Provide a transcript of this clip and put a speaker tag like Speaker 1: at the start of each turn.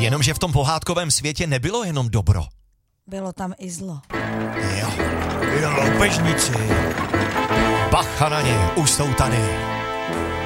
Speaker 1: Jenomže v tom pohádkovém světě nebylo jenom dobro.
Speaker 2: Bylo tam i zlo.
Speaker 1: Jo, loupežníci. Bacha na ně, už jsou tady.